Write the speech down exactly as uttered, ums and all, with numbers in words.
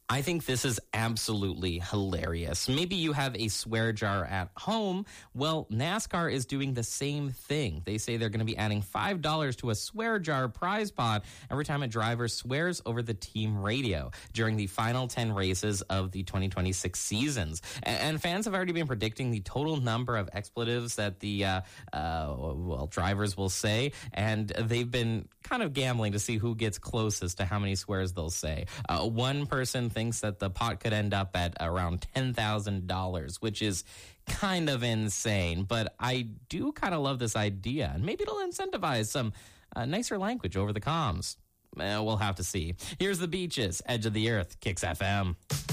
I think this is absolutely hilarious. Maybe you have a swear jar at home. Well, NASCAR is doing the same thing. They say they're going to be adding five dollars to a swear jar prize pot every time a driver swears over the team radio during the final ten races of the twenty twenty-six seasons. And fans have already been predicting the total number of expletives that the uh, uh, well drivers will say, and they've been kind of gambling to see who gets closest to how many swears they'll say. Uh, one person thinks thinks that the pot could end up at around ten thousand dollars, which is kind of insane. But I do kind of love this idea, and maybe it'll incentivize some uh, nicer language over the comms. Uh, we'll have to see. Here's the Beaches, Edge of the Earth, Kicks F M.